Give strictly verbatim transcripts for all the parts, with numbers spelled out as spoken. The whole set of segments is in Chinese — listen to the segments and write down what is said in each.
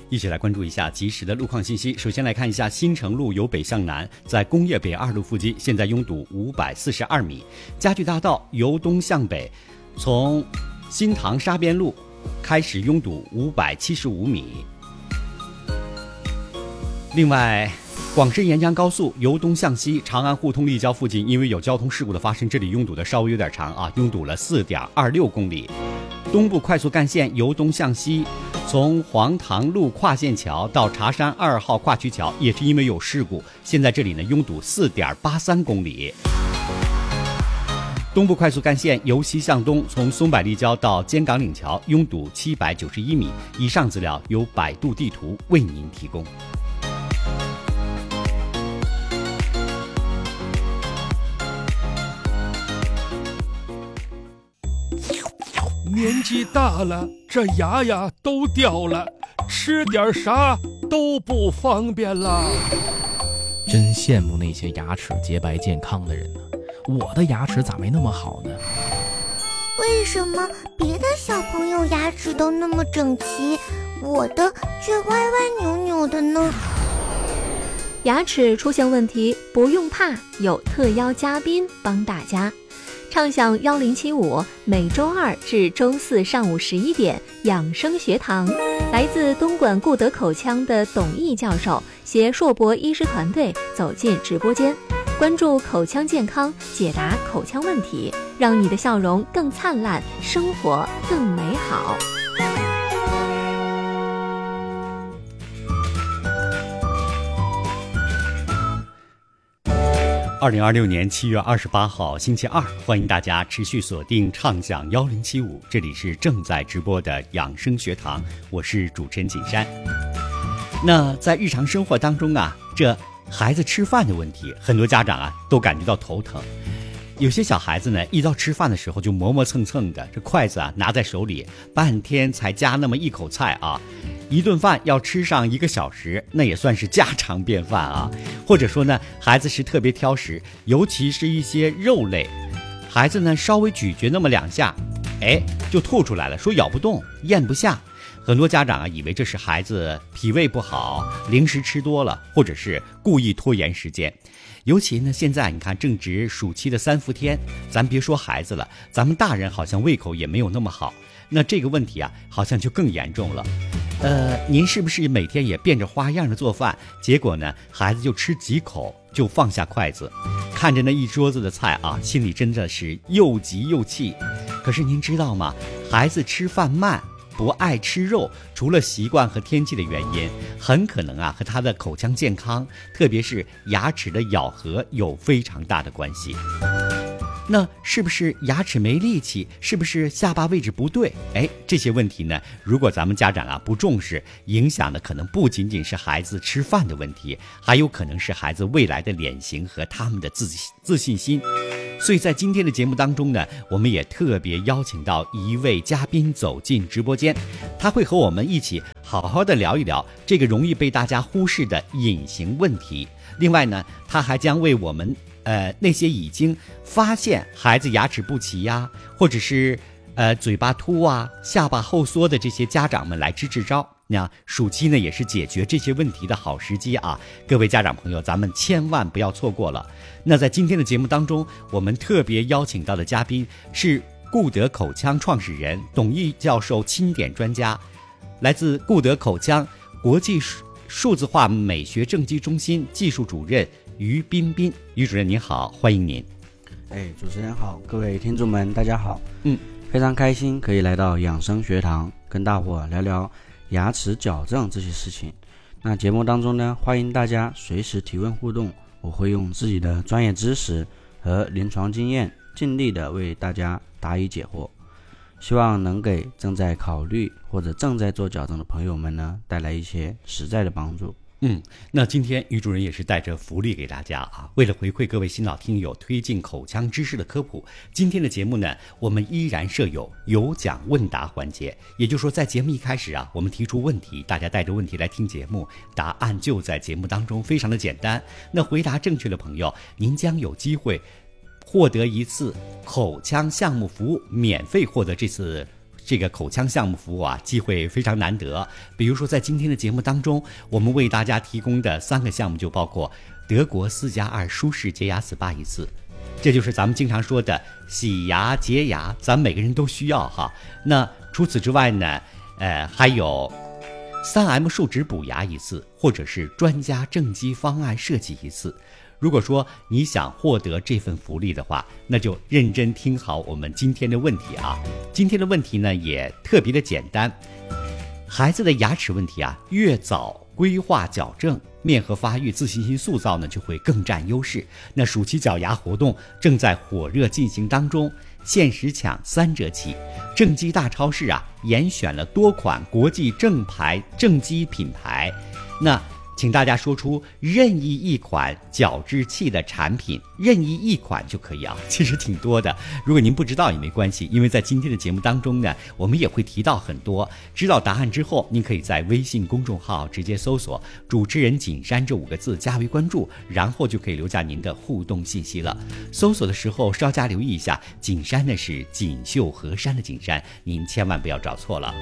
一起来关注一下及时的路况信息。首先来看一下新城路由北向南，在工业北二路附近现在拥堵五百四十二米；家具大道由东向北，从新塘沙边路开始拥堵五百七十五米。另外，广深沿江高速由东向西，长安互通立交附近因为有交通事故的发生，这里拥堵的稍微有点长啊，拥堵了 四点二六公里。东部快速干线由东向西，从黄塘路跨线桥到茶山二号跨区桥，也是因为有事故，现在这里呢拥堵 四点八三公里。东部快速干线由西向东，从松柏立交到尖岗岭桥拥堵七百九十一米。以上资料由百度地图为您提供。 年纪大了，这牙呀都掉了，吃点啥都不方便了。 真羡慕那些牙齿洁白健康的人呢，我的牙齿咋没那么好呢？ 为什么别的小朋友牙齿都那么整齐，我的却歪歪扭扭的呢？ 牙齿出现问题不用怕，有特邀嘉宾帮大家。畅享幺零七五，每周二至周四上午十一点，养生学堂，来自东莞固德口腔的董毅教授携硕博医师团队走进直播间，关注口腔健康，解答口腔问题，让你的笑容更灿烂，生活更美好。 二零二六年七月二十八号星期二，欢迎大家持续锁定畅享幺零七五，这里是正在直播的养生学堂，我是主持人锦山。那在日常生活当中啊，这孩子吃饭的问题，很多家长啊都感觉到头疼。有些小孩子呢，一到吃饭的时候就磨磨蹭蹭的，这筷子啊拿在手里，半天才夹那么一口菜啊，一顿饭要吃上一个小时，那也算是家常便饭啊。或者说呢，孩子是特别挑食，尤其是一些肉类，孩子呢稍微咀嚼那么两下，哎，就吐出来了，说咬不动，咽不下。很多家长啊，以为这是孩子脾胃不好，零食吃多了，或者是故意拖延时间。尤其呢，现在你看正值暑期的三伏天，咱别说孩子了，咱们大人好像胃口也没有那么好，那这个问题啊，好像就更严重了。呃，您是不是每天也变着花样的做饭，结果呢，孩子就吃几口就放下筷子，看着那一桌子的菜啊，心里真的是又急又气。可是您知道吗？孩子吃饭慢，不爱吃肉，除了习惯和天气的原因，很可能啊和他的口腔健康，特别是牙齿的咬合有非常大的关系。那是不是牙齿没力气？是不是下巴位置不对？哎，这些问题呢，如果咱们家长啊不重视，影响的可能不仅仅是孩子吃饭的问题，还有可能是孩子未来的脸型和他们的自自信心。所以在今天的节目当中呢，我们也特别邀请到一位嘉宾走进直播间，他会和我们一起好好的聊一聊这个容易被大家忽视的隐形问题。另外呢，他还将为我们呃那些已经发现孩子牙齿不齐呀，或者是呃嘴巴凸啊、下巴后缩的这些家长们来支支招。那暑期呢也是解决这些问题的好时机啊，各位家长朋友，咱们千万不要错过了。那在今天的节目当中，我们特别邀请到的嘉宾是固德口腔创始人董毅教授钦点专家，来自固德口腔国际数字化美学正畸中心技术主任于彬彬。于主任您好，欢迎您。 哎，主持人好，各位听众们大家好。 嗯， 非常开心可以来到养生学堂，跟大伙聊聊牙齿矫正这些事情。那节目当中呢，欢迎大家随时提问互动，我会用自己的专业知识和临床经验，尽力的为大家答疑解惑，希望能给正在考虑或者正在做矫正的朋友们呢，带来一些实在的帮助。 嗯，那今天于主任也是带着福利给大家啊，为了回馈各位新老听友推进口腔知识的科普，今天的节目呢，我们依然设有有奖问答环节。也就是说，在节目一开始啊，我们提出问题，大家带着问题来听节目，答案就在节目当中，非常的简单。那回答正确的朋友，您将有机会获得一次口腔项目服务，免费获得这次这个口腔项目服务啊，机会非常难得。比如说在今天的节目当中，我们为大家提供的三个项目就包括德国四加二舒适洁牙 S P A 一次，这就是咱们经常说的洗牙洁牙，咱们每个人都需要哈。那除此之外呢，呃，还有三 M 树脂补牙一次，或者是专家正畸方案设计一次。如果说你想获得这份福利的话，那就认真听好我们今天的问题啊。今天的问题呢也特别的简单，孩子的牙齿问题啊，越早规划矫正，面颌发育、自信心塑造呢就会更占优势。那暑期矫牙活动正在火热进行当中，限时抢三折起。正畸大超市啊，严选了多款国际正牌正畸品牌，那请大家说出任意一款矫治器的产品，任意一款就可以啊，其实挺多的。如果您不知道也没关系，因为在今天的节目当中呢，我们也会提到很多。知道答案之后，您可以在微信公众号直接搜索主持人景山这五个字加为关注，然后就可以留下您的互动信息了。搜索的时候稍加留意一下，景山呢是锦绣河山的景山，您千万不要找错了。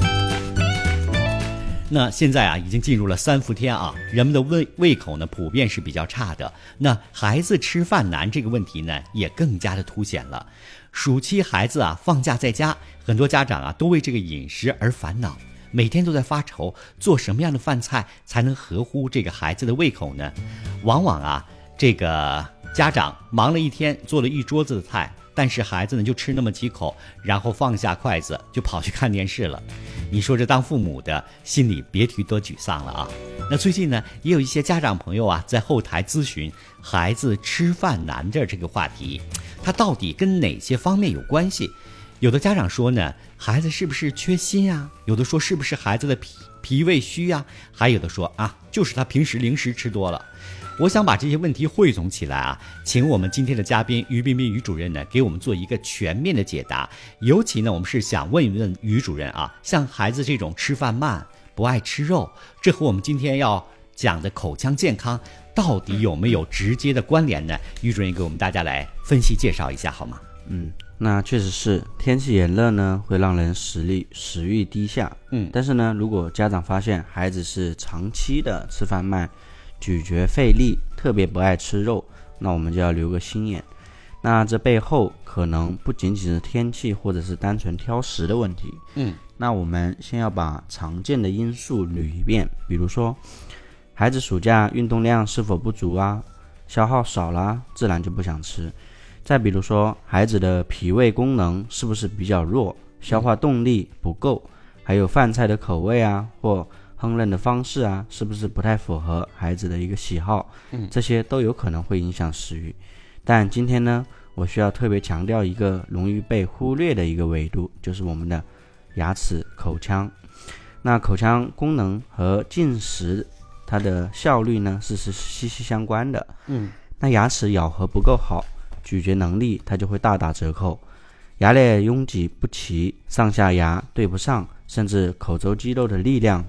那现在啊，已经进入了三伏天啊，人们的胃胃口呢普遍是比较差的。那孩子吃饭难这个问题呢，也更加的凸显了。暑期孩子啊放假在家，很多家长啊都为这个饮食而烦恼，每天都在发愁，做什么样的饭菜才能合乎这个孩子的胃口呢？往往啊，这个家长忙了一天，做了一桌子的菜，但是孩子呢就吃那么几口，然后放下筷子就跑去看电视了。你说这当父母的心里别提多沮丧了啊！那最近呢，也有一些家长朋友啊在后台咨询孩子吃饭难的这个话题，它到底跟哪些方面有关系？有的家长说呢，孩子是不是缺锌啊？有的说是不是孩子的脾脾胃虚啊？还有的说啊，就是他平时零食吃多了。我想把这些问题汇总起来啊，请我们今天的嘉宾于彬彬于主任呢，给我们做一个全面的解答。尤其呢，我们是想问一问于主任啊，像孩子这种吃饭慢、不爱吃肉，这和我们今天要讲的口腔健康到底有没有直接的关联呢？于主任给我们大家来分析介绍一下好吗？ 嗯，那确实是天气炎热呢，会让人食力食欲低下。嗯，但是呢，如果家长发现孩子是长期的吃饭慢、咀嚼费力，特别不爱吃肉，那我们就要留个心眼。那这背后可能不仅仅是天气或者是单纯挑食的问题。嗯，那我们先要把常见的因素捋一遍，比如说孩子暑假运动量是否不足啊，消耗少啦，自然就不想吃。再比如说孩子的脾胃功能是不是比较弱，消化动力不够，还有饭菜的口味啊，或烹饪的方式啊，是不是不太符合孩子的一个喜好，嗯，这些都有可能会影响食欲。但今天呢，我需要特别强调一个容易被忽略的一个维度，就是我们的牙齿口腔。那口腔功能和进食它的效率呢是是息息相关的。嗯，那牙齿咬合不够好，咀嚼能力它就会大打折扣，牙列拥挤不齐，上下牙对不上，甚至口周肌肉的力量